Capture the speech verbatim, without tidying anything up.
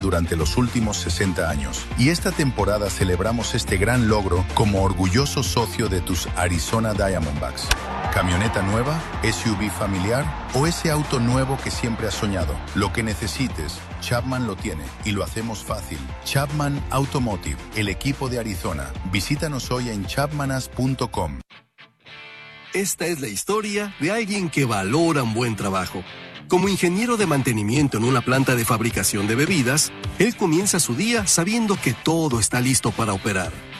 durante los últimos sesenta años. Y esta temporada celebramos este gran logro como orgulloso socio de tus Arizona Diamondbacks. ¿Camioneta nueva? ¿S U V familiar? ¿O ese auto nuevo que siempre has soñado? Lo que necesites, Chapman lo tiene y lo hacemos fácil. Chapman Automotive, el equipo de Arizona. Visítanos hoy en chapmanas punto com. Esta es la historia de alguien que valora un buen trabajo. Como ingeniero de mantenimiento en una planta de fabricación de bebidas, él comienza su día sabiendo que todo está listo para operar.